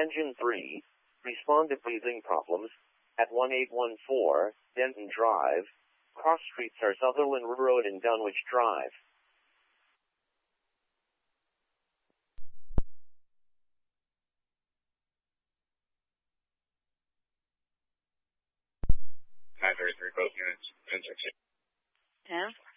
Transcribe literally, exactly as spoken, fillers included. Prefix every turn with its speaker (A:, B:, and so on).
A: Engine three, respond to breathing problems at one eight one four, Denton Drive. Cross streets are Sutherland Road and Dunwich Drive.
B: nine thirty-three, both units, ten sixty.
C: ten.